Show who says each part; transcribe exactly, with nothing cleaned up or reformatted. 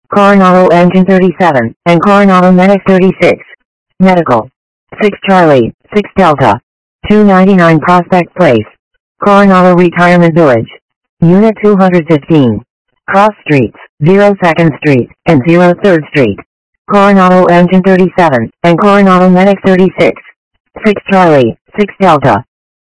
Speaker 1: Coronado Engine thirty-seven, and Coronado Medic thirty-six. Medical. six Charlie, six Delta. two ninety-nine Prospect Place. Coronado Retirement Village. Unit two hundred fifteen. Cross Streets, zero second Street, and zero third Street. Coronado Engine thirty-seven, and Coronado Medic thirty-six. six Charlie, six Delta.